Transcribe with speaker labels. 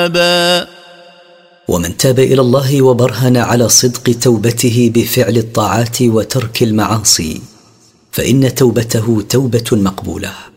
Speaker 1: ومن تاب إلى الله وبرهن على صدق توبته بفعل الطاعات وترك المعاصي فإن توبته توبة مقبولة.